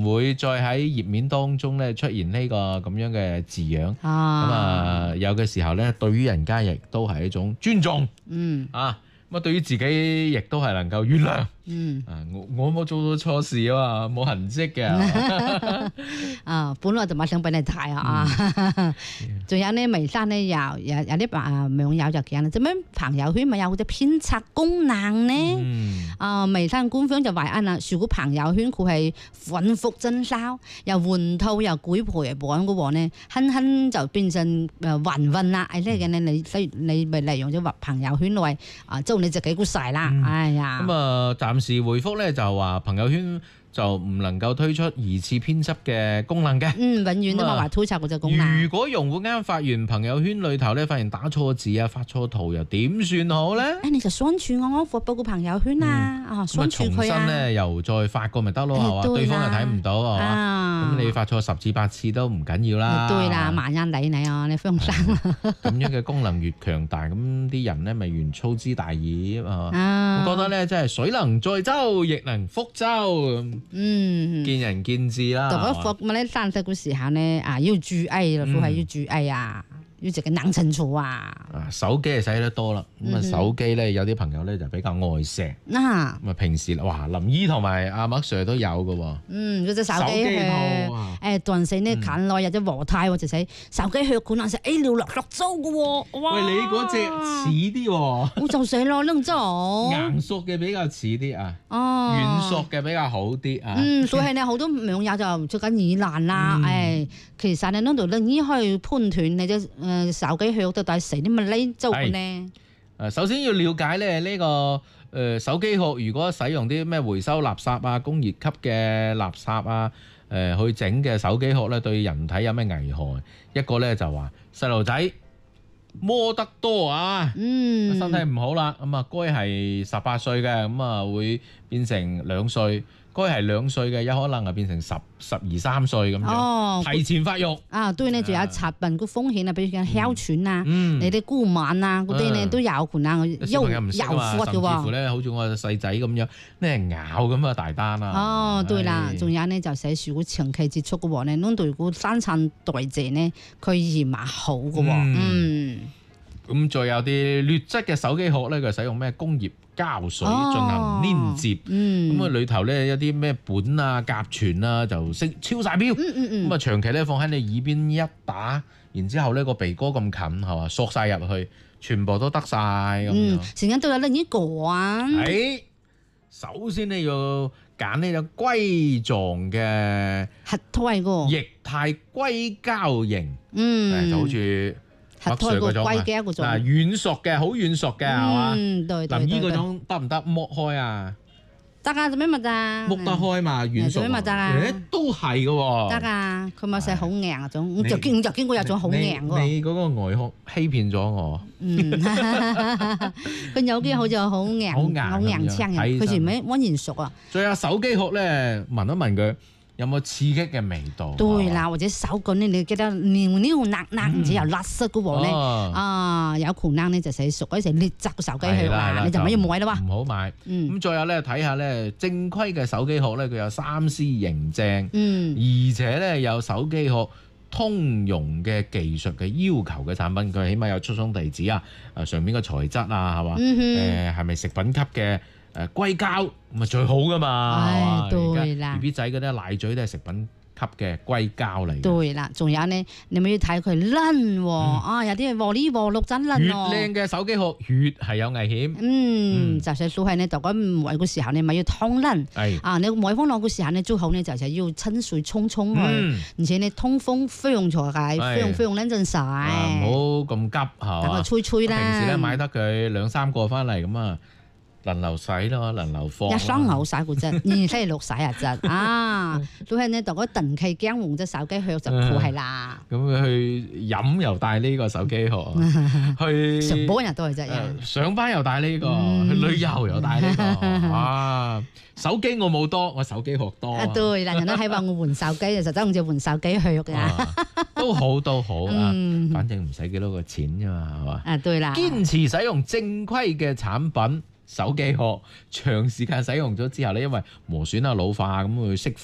唔會再喺頁面當中咧出現呢個咁樣嘅字樣。咁啊，有嘅時候咧，對於人家亦都係一種尊重。咁啊，對於自己亦都係能夠原諒。我冇做到錯事啊嘛，冇痕跡嘅。 本來就冇想俾你睇啊。仲有呢，微信呢有啲網友就講啦，做咩朋友圈咪有隻編輯功能呢？微信官方就話啦，如果朋友圈佢係反覆增燒，又換套又改陪伴嘅話呢，亨就變成混啦。呢個呢，你咪利用咗朋友圈嚟做你自己個勢啦。哎呀， 咁啊，暫時回覆咧就話朋友圈就唔能夠推出疑似編輯嘅功能嘅。 永遠都冇話推出嗰隻功能。 如果用戶啱發完朋友圈裏頭咧，發現打錯字啊、發錯圖，又點算好咧？ 你就刪除我發布個朋友圈啊，刪除佢啊。重新咧又再發過咪得咯，係嘛？對方又睇唔到係嘛？咁你發錯10次8次都唔緊要啦。 對啦，萬人理你啊，你放心啦。 咁樣嘅功能越強大，咁啲人咧咪越粗枝大葉啊。我覺得咧，真係水能載舟，亦能覆舟。見仁見智啦。 讀咗課咪咧，散失嘅時候咧要注意咯，都係要注意啊。要自己諗清楚啊！ 手機係使得多啦，咁啊手機咧有啲朋友咧就比較愛錫，咁啊平時哇林姨同埋阿麥 Sir 都有嘅喎。 嗰隻手機殼斷線呢近來有隻和泰或者使手機殼可能係料落糟嘅喎。 喂，你嗰隻似啲喎， 我就死咯，拎咗硬塑嘅比較似啲啊，軟塑嘅比較好啲啊。 所以呢好多網友就最緊疑難啦。其實呢呢度林姨去判斷你隻手機殼到底係啲乜嚟做嘅呢？ 首先要了解咧呢個手機殼，如果使用啲咩回收垃圾啊、工業級嘅垃圾啊，去整嘅手機殼咧，對人體有咩危害？一個咧就話細路仔摸得多啊，身體唔好啦，咁啊該係18歲嘅，咁啊會變成2歲。該係2歲嘅，有可能係變成12、13歲咁樣，提前發育。 對呢，仲有疾病個風險啊，比如講哮喘啊，你啲孤敏啊嗰啲呢都有可能幼發嘅喎。甚至乎咧，好似我個細仔咁樣，咩咬咁啊大單啊。 對啦，仲有呢就係如果長期接觸嘅話呢，咁對個新陳代謝呢，佢而唔好嘅喎。 咁再有啲劣質嘅手機殼咧，佢使用咩工業膠水進行粘接，咁啊裏頭咧有啲咩苯啊、甲醛啊就超晒標，咁啊長期咧放喺你耳邊一打，然之後咧個鼻哥咁近係嘛，索晒入去，全部都得晒咁樣。 成日都有另一個啊。 首先你要揀呢個龜狀嘅核胎個液態硅膠型，就好似核胎個龜膠嗰種， 軟熟嘅，好軟熟嘅係嘛？林姨嗰種得唔得剝開啊？ 得啊，做咩咪得？剝得開嘛，軟熟。做咩咪得啊？都係嘅喎。得啊，佢咪成好硬嗰種，我就見過有種好硬喎。 你嗰個外殼欺騙咗我。 佢有啲好似好硬，好硬青嘅，佢前面溫然熟啊。 仲有手機殼咧，聞一聞佢。有冇刺激嘅味道？ 對啦，或者手感咧，你記得黏黏辣辣，而且又甩色嘅喎咧，有可能咧就係屬於係劣質嘅手機殼啦，你就唔要買啦喎。 唔好買。咁再有咧，睇下咧正規嘅手機殼咧，佢有3C 認證，而且咧有手機殼通用嘅技術嘅要求嘅產品，佢起碼有出廠地址啊，上面嘅材質啊，係嘛？係咪食品級嘅？硅膠咁啊最好噶嘛， 對啦 ，BB 仔嗰啲奶嘴都係食品級嘅硅膠嚟。 對啦，仲有呢，你咪要睇佢甩喎，有啲係和呢和綠真甩喎。 越靚嘅手機殼越係有危險。 就係數係呢，就講買嘅時候你咪要通甩。你買翻落嘅時候呢，最好呢就係要清水沖佢，而且你通風飛用才係，飛用撚陣晒。 唔好咁急嚇。 等佢吹啦。 平時咧買得佢2、3個翻嚟咁啊。輪流洗咯，輪流放。 一雙牛洗嗰隻，2星期6洗一隻都係呢，就嗰定期驚換隻手機殼就酷係啦。 咁去飲又帶呢個手機殼，去上班又都係啫。 上班又帶呢個，去旅遊又帶呢個。手機我冇多，我手機殼多。 對啦，人都係話我換手機，實質好似換手機殼嘅。 都好啊，反正唔使幾多個錢啫嘛，係嘛？ 對啦。 堅持使用正規嘅產品。手機殼長時間使用咗之後咧，因為磨損啊、老化咁會釋